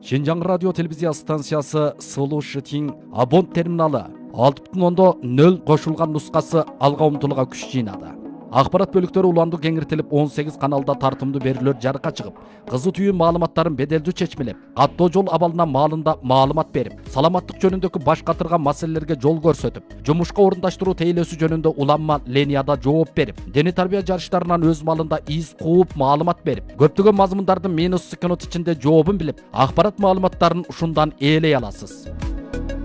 Шинжаң радио телевизия станциясы Сулу Шитин абон терминалы 6.0 кошулган нускасы алга умтулууга күч жыйнады. Акпарат бөлүктөрү уланды кеңиртилип 18 каналда тартымдуу берүүлөр жарыкка чыгып, кызуу түйүн маалыматтарын беделдүү чечмелеп, каттоо жол абалына маалында маалымат берип, саламаттык жөнүндөгү баш катырган маселелерге жол көрсөтүп, жумушка орундаштыруу тейлөөсү жөнүндө уланма ленияда жооп берип, дене тарбия жарыштарынан өз малында из кууп маалымат берип, көптөгөн мазмундардын минус секунд ичинде жообун билип, акпарат маалыматтарын ушундан ээлей аласыз.